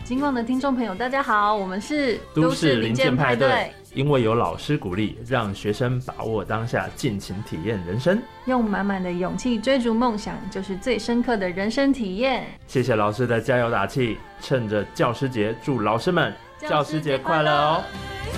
金广的听众朋友，大家好，我们是都市零件派对。因为有老师鼓励，让学生把握当下，尽情体验人生， 用满满的勇气追逐梦想，就是最深刻的人生体验。 谢谢老师的加油打气，趁着教师节，祝老师们教师节快乐哦！